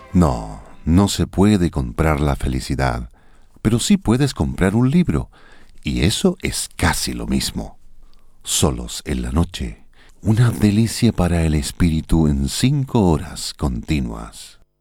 No, no se puede comprar la felicidad, pero sí puedes comprar un libro, y eso es casi lo mismo. Solos en la noche, una delicia para el espíritu en 5 horas continuas.